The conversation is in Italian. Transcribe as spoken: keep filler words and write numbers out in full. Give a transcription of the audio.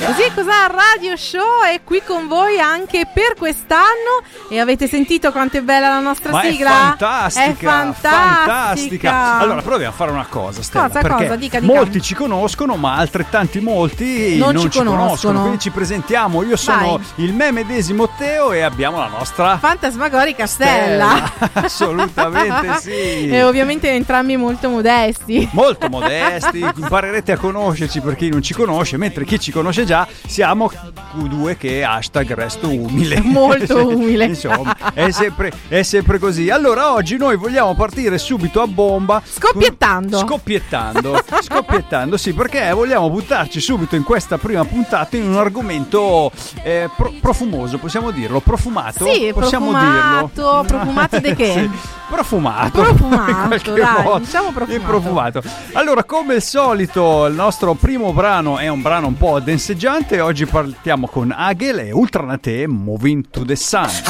Così Cos'ha Radio Show è qui con voi anche per quest'anno e avete sentito quanto è bella la nostra Ma sigla? È fantastica, è fantastica. fantastica. Allora proviamo a fare una cosa, Stella, cosa, perché cosa? Dica, dica. molti ci conoscono, ma altrettanti molti non, non ci, ci conoscono. conoscono. Quindi ci presentiamo. Io sono Vai. il me medesimo Teo e abbiamo la nostra fantasmagorica Stella. Stella. Assolutamente sì. E ovviamente entrambi molto modesti. Molto modesti, imparerete a conoscerci per chi non ci conosce, mentre chi ci conosce già siamo Q due che hashtag resto umile. Molto umile. Insomma, è sempre, è sempre così. Allora oggi noi vogliamo partire subito a bomba. Scoppiettando. Scoppiettando. Scoppiettando, sì, perché vogliamo buttarci subito in questa prima puntata in un argomento eh, pro- profumoso, possiamo dirlo? Profumato? Sì, possiamo profumato. dirlo? Profumato di che? Sì. Profumato, profumato, dai, modo. diciamo profumato. profumato. Allora, come al solito, il nostro primo brano è un brano un po' denseggiante. Oggi partiamo con Agel e Ultranate, Moving to the Sun.